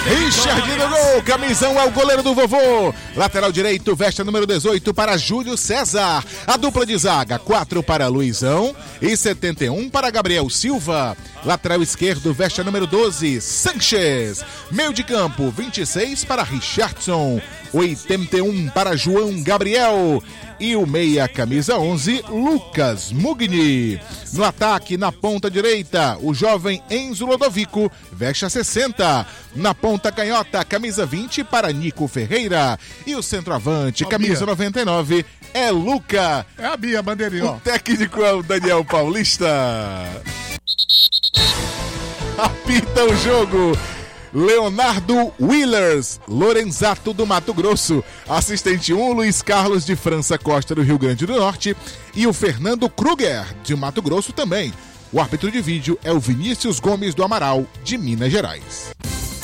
Richard no gol, camisão é o goleiro do vovô. Lateral direito, veste a número 18 para Júlio César. A dupla de zaga, 4 para Luizão e 71 para Gabriel Silva. Lateral esquerdo, veste a número 12, Sanchez. Meio de campo, 26 para Richardson, 81 para João Gabriel. E o meia, camisa 11, Lucas Mugni. No ataque, na ponta direita, o jovem Enzo Lodovico, veste a 60. Na ponta canhota, camisa 20 para Nico Ferreira. E o centroavante, camisa 99, é Luca. É a Bia Bandeirinha. O técnico é o Daniel Paulista. Apita o jogo Leonardo Willers, Lorenzato do Mato Grosso. Assistente 1, Luiz Carlos de França Costa do Rio Grande do Norte. E o Fernando Kruger, de Mato Grosso também. O árbitro de vídeo é o Vinícius Gomes do Amaral, de Minas Gerais.